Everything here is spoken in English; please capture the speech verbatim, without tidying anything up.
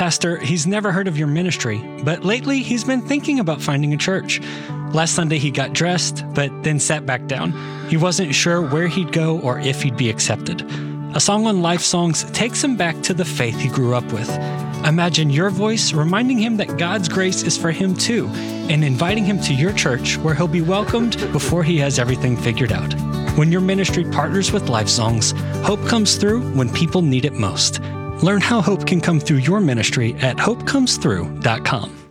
Pastor, he's never heard of your ministry, but lately he's been thinking about finding a church. Last Sunday he got dressed, but then sat back down. He wasn't sure where he'd go or if he'd be accepted. A song on Life Songs takes him back to the faith he grew up with. Imagine your voice reminding him that God's grace is for him too, and inviting him to your church where he'll be welcomed before he has everything figured out. When your ministry partners with Life Songs, hope comes through when people need it most. Learn how hope can come through your ministry at hope comes through dot com.